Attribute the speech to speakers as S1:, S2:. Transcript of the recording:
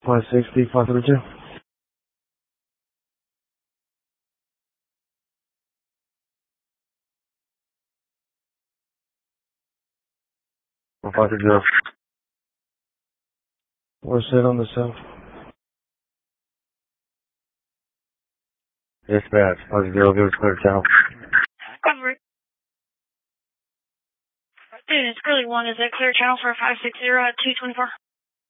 S1: 560, 532. 530. We're set on the south. Dispatch, 530, give us clear channel.
S2: Cover it. Dude, it's Curly 1. Is that clear channel for 560 at 224?